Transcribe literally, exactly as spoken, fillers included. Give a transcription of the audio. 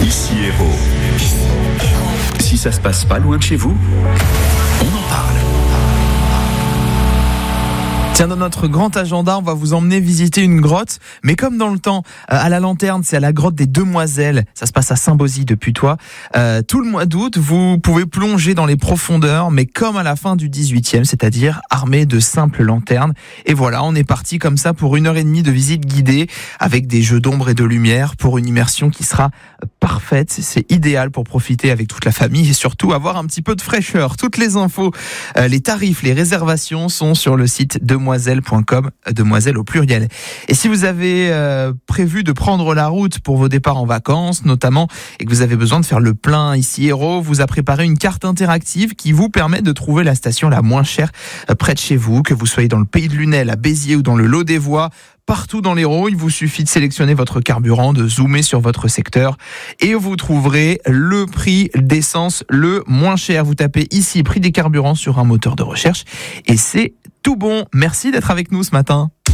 Ici Hérault. Si ça se passe pas loin de chez vous, on en parle. Tiens, dans notre grand agenda, on va vous emmener visiter une grotte, mais comme dans le temps, euh, à la Lanterne, c'est à la grotte des Demoiselles, ça se passe à Saint-Bosy de Putois. Euh, tout le mois d'août, vous pouvez plonger dans les profondeurs, mais comme à la fin du dix-huitième, c'est-à-dire armé de simples lanternes. Et voilà, on est parti comme ça pour une heure et demie de visite guidée, avec des jeux d'ombre et de lumière, pour une immersion qui sera parfaite. C'est idéal pour profiter avec toute la famille et surtout avoir un petit peu de fraîcheur. Toutes les infos, euh, les tarifs, les réservations sont sur le site de demoiselle point com, demoiselle au pluriel. Et si vous avez euh, prévu de prendre la route pour vos départs en vacances, notamment, et que vous avez besoin de faire le plein ici Hérault, vous a préparé une carte interactive qui vous permet de trouver la station la moins chère euh, près de chez vous, que vous soyez dans le pays de Lunel, à Béziers ou dans le Lot des Voies. Partout dans l'Hérault, il vous suffit de sélectionner votre carburant, de zoomer sur votre secteur et vous trouverez le prix d'essence le moins cher. Vous tapez ici prix des carburants sur un moteur de recherche et c'est tout bon. Merci d'être avec nous ce matin.